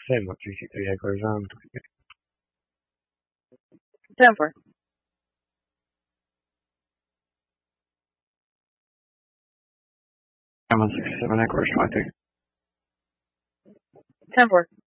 Sembra che ci stia causando. 10-4. I'm a 6-7 course, I think. 10-4.